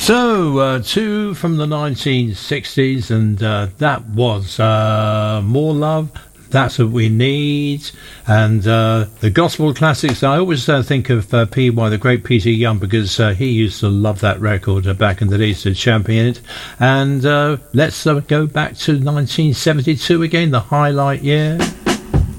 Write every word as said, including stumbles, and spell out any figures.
So, uh, two from the nineteen sixties, and uh, that was uh, More Love, That's What We Need, and uh, the gospel classics. I always uh, think of uh, P Y, the great Peter Young, because uh, he used to love that record uh, back in the days to champion it. And uh, let's uh, go back to nineteen seventy-two again, the highlight year.